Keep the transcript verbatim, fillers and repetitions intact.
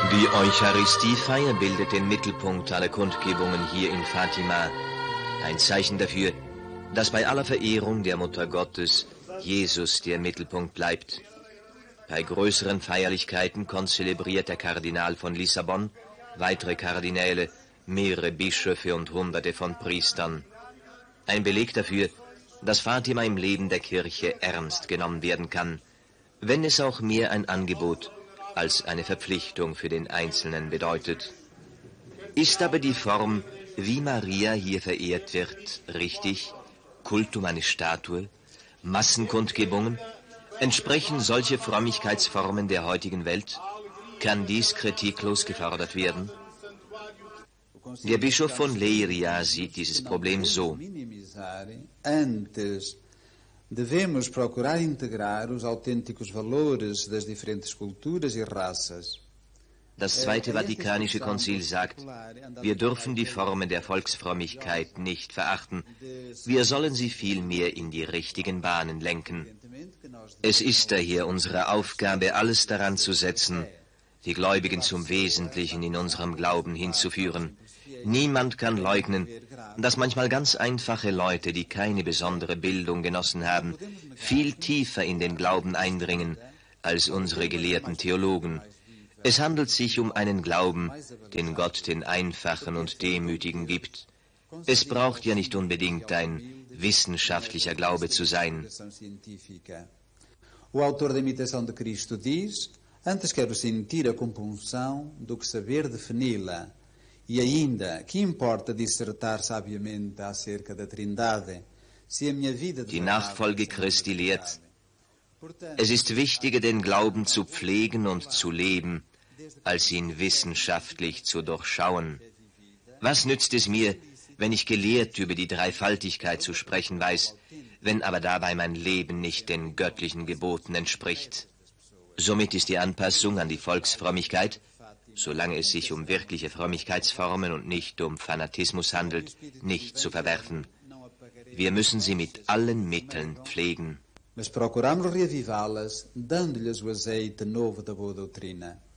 Die Eucharistiefeier bildet den Mittelpunkt aller Kundgebungen hier in Fatima. Ein Zeichen dafür, dass bei aller Verehrung der Mutter Gottes Jesus der Mittelpunkt bleibt. Bei größeren Feierlichkeiten konzelebriert der Kardinal von Lissabon, weitere Kardinäle, mehrere Bischöfe und Hunderte von Priestern. Ein Beleg dafür, dass Fatima im Leben der Kirche ernst genommen werden kann, wenn es auch mehr ein Angebot als eine Verpflichtung für den Einzelnen bedeutet. Ist aber die Form, wie Maria hier verehrt wird, richtig? Kultum eine Statue? Massenkundgebungen? Entsprechen solche Frömmigkeitsformen der heutigen Welt? Kann dies kritiklos gefordert werden? Der Bischof von Leiria sieht dieses Problem so. Devemos procurar integrar os autênticos valores das diferentes culturas e raças. Das Zweite Vatikanische Konzil sagt, wir dürfen die Formen der Volksfrömmigkeit nicht verachten. Wir sollen sie vielmehr in die richtigen Bahnen lenken. Es ist daher unsere Aufgabe, alles daran zu setzen, die Gläubigen zum Wesentlichen in unserem Glauben hinzuführen. Niemand kann leugnen, dass manchmal ganz einfache Leute, die keine besondere Bildung genossen haben, viel tiefer in den Glauben eindringen als unsere gelehrten Theologen. Es handelt sich um einen Glauben, den Gott den Einfachen und Demütigen gibt. Es braucht ja nicht unbedingt ein wissenschaftlicher Glaube zu sein. O autor da Imitação de Cristo diz: Antes quero sentir a compunção do que saber defini-la. E ainda, que importa dissertar sabiamente acerca da Trindade, se a minha vida... Die Nachfolge Christi lehrt, es ist wichtiger, den Glauben zu pflegen und zu leben, als ihn wissenschaftlich zu durchschauen. Was nützt es mir, wenn ich gelehrt über die Dreifaltigkeit zu sprechen weiß, wenn aber dabei mein Leben nicht den göttlichen Geboten entspricht? Somit ist die Anpassung an die Volksfrömmigkeit, solange es sich um wirkliche Frömmigkeitsformen und nicht um Fanatismus handelt, nicht zu verwerfen. Wir müssen sie mit allen Mitteln pflegen. Mas procuramos reavivá-las, dando-lhes o azeite novo da boa doutrina.